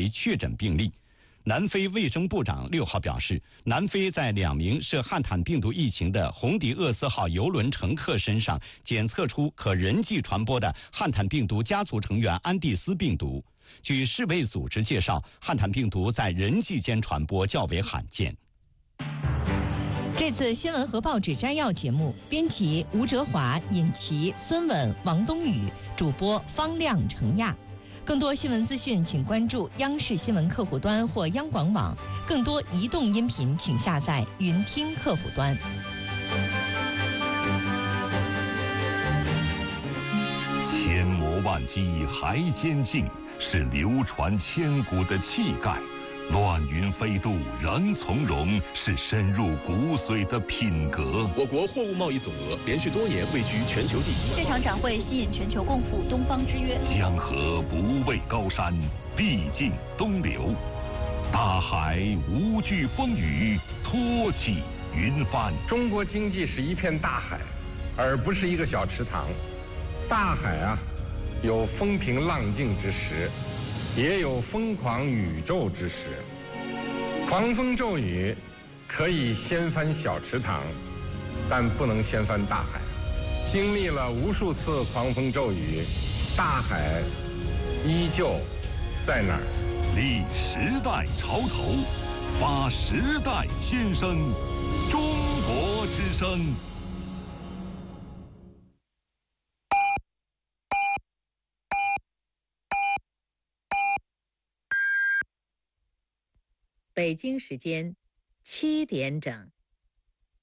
为确诊病例。南非卫生部长6号表示，南非在2名涉汉坦病毒疫情的红迪厄斯号邮轮乘客身上检测出可人际传播的汉坦病毒家族成员安第斯病毒。据世卫组织介绍，汉坦病毒在人际间传播较为罕见。 这次新闻和报纸摘要节目，编辑吴哲华、尹奇、孙稳、王东宇，主播方亮、程亚。更多新闻资讯，请关注央视新闻客户端或央广网。更多移动音频，请下载云听客户端。 千磨万击还坚劲，是流传千古的气概。乱云飞渡仍从容，是深入骨髓的品格。 我国货物贸易总额连续多年位居全球第一。 这场展会吸引全球共赴东方之约。 江河不畏高山，必尽东流；大海无惧风雨，托起云帆。 中国经济是一片大海，而不是一个小池塘。大海啊，有风平浪静之时，也有疯狂宇宙之时。狂风骤雨可以掀翻小池塘，但不能掀翻大海。经历了无数次狂风骤雨，大海依旧在那儿。 立时代潮头，发时代先声。中国之声。 北京时间7点整。